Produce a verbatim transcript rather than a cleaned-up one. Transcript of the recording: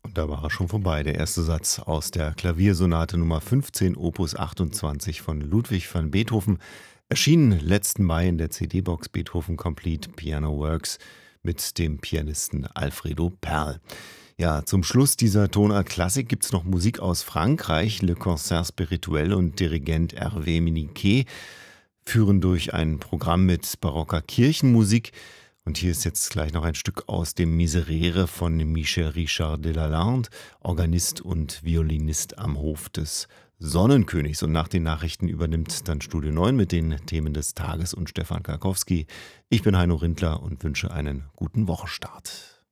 Und da war er schon vorbei, der erste Satz aus der Klaviersonate Nummer fünfzehn, Opus achtundzwanzig von Ludwig van Beethoven, erschienen letzten Mai in der C D-Box Beethoven Complete Piano Works mit dem Pianisten Alfredo Perl. Ja, zum Schluss dieser Tonart Klassik gibt's noch Musik aus Frankreich. Le Concert Spirituel und Dirigent Hervé Miniquet führen durch ein Programm mit barocker Kirchenmusik. Und hier ist jetzt gleich noch ein Stück aus dem Miserere von Michel Richard de Lalande, Organist und Violinist am Hof des Sonnenkönigs. Und nach den Nachrichten übernimmt dann Studio neun mit den Themen des Tages und Stefan Karkowski. Ich bin Heino Rindler und wünsche einen guten Wochenstart.